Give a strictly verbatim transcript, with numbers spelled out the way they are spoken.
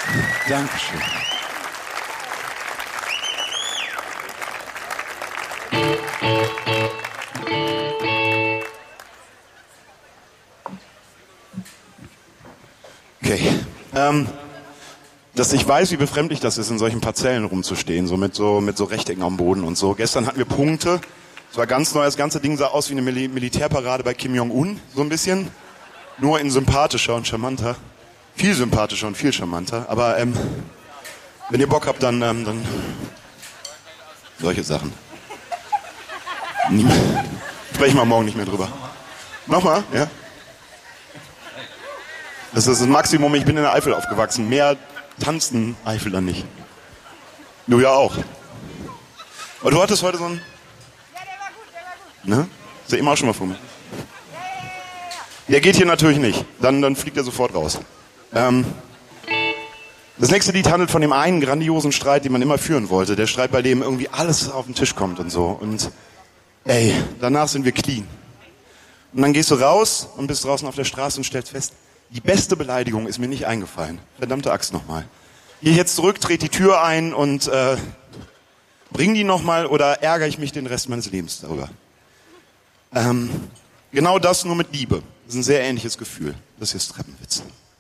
Dankeschön. Okay. Ähm, dass ich weiß, wie befremdlich das ist, in solchen Parzellen rumzustehen, so mit so mit so Rechtecken am Boden und so. Gestern hatten wir Punkte. Es war ganz neu. Das ganze Ding sah aus wie eine Mil- Militärparade bei Kim Jong-un, so ein bisschen. Nur in sympathischer und charmanter. Viel sympathischer und viel charmanter. Aber ähm, wenn ihr Bock habt, dann, ähm, dann solche Sachen. Sprechen wir morgen nicht mehr drüber. Nochmal, ja? Das ist das Maximum. Ich bin in der Eifel aufgewachsen. Mehr tanzen Eifel dann nicht. Du ja auch. Aber du hattest heute so ein... Ja, der war gut, der war gut. Ne? Ist ja immer auch schon mal vor mir. Der geht hier natürlich nicht. Dann, dann fliegt er sofort raus. Ähm, das nächste Lied handelt von dem einen grandiosen Streit, den man immer führen wollte. Der Streit, bei dem irgendwie alles auf den Tisch kommt und so. Und ey, danach sind wir clean. Und dann gehst du raus und bist draußen auf der Straße und stellst fest, die beste Beleidigung ist mir nicht eingefallen. Verdammte Axt nochmal. Gehe ich jetzt zurück, trete die Tür ein und äh, bring die nochmal oder ärgere ich mich den Rest meines Lebens darüber? Ähm, genau das nur mit Liebe. Das ist ein sehr ähnliches Gefühl. Das hier ist Treppenwitz.